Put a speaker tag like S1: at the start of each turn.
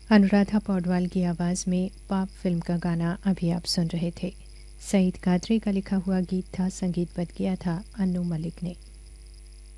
S1: अनुराधा पौडवाल की आवाज़ में पाप फिल्म का गाना अभी आप सुन रहे थे। सईद कादरी का लिखा हुआ गीत था, संगीतबद्ध किया था अन्नू मलिक ने।